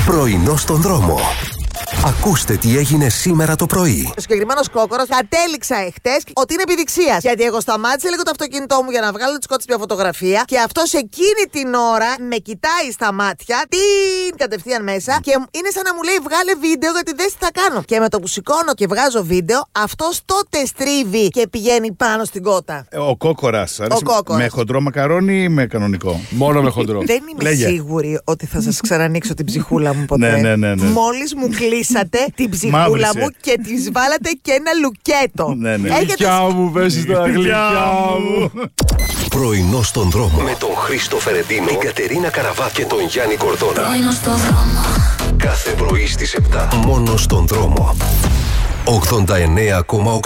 Πρωινό στον δρόμο. Ακούστε τι έγινε σήμερα το πρωί. Ο συγκεκριμένος κόκορος κατέληξα εχθές ότι είναι επιδειξίας. Γιατί εγώ σταμάτησα λίγο το αυτοκίνητό μου για να βγάλω τη σκότης μια φωτογραφία. Και αυτός εκείνη την ώρα με κοιτάει στα μάτια, την κατευθείαν μέσα. Και είναι σαν να μου λέει: βγάλε βίντεο, γιατί δεν τι θα κάνω. Και με το που σηκώνω και βγάζω βίντεο, αυτός τότε στρίβει και πηγαίνει πάνω στην κότα. Ο κόκορας. Με χοντρό μακαρόνι ή με κανονικό? Μόνο με χοντρό. Δεν είμαι σίγουρη ότι θα σας ξανανοίξω την ψυχούλα μου ποτέ. Ναι. Μόλις μου κλείσατε την ψυχούλα μου και της βάλατε και ένα λουκέτο. Ναι. Γλυκιά μου, πέσει τα γλυκιά μου. Πρωινό στον δρόμο. Με τον Χρήστο Φερεντίνο, την Κατερίνα Καραβά και τον Γιάννη Κορδόνα. Πρωινό στον δρόμο. Κάθε πρωί στις 7. Μόνο στον δρόμο. 89,8.